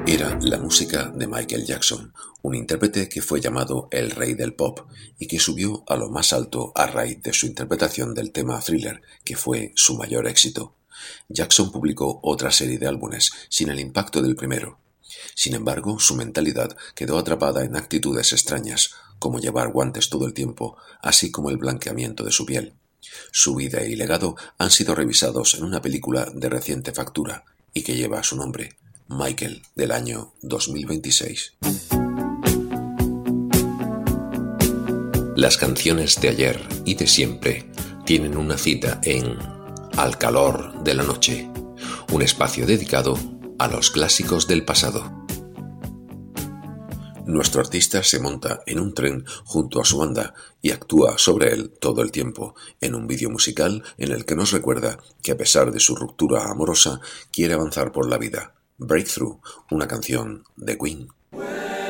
Era la música de Michael Jackson, un intérprete que fue llamado el rey del pop y que subió a lo más alto a raíz de su interpretación del tema Thriller, que fue su mayor éxito. Jackson publicó otra serie de álbumes sin el impacto del primero. Sin embargo, su mentalidad quedó atrapada en actitudes extrañas, como llevar guantes todo el tiempo, así como el blanqueamiento de su piel. Su vida y legado han sido revisados en una película de reciente factura y que lleva su nombre, Michael, del año 2026. Las canciones de ayer y de siempre tienen una cita en Al calor de la noche, un espacio dedicado a los clásicos del pasado. Nuestro artista se monta en un tren junto a su banda y actúa sobre él todo el tiempo, en un vídeo musical en el que nos recuerda que a pesar de su ruptura amorosa, quiere avanzar por la vida. Breakthrough, una canción de Queen.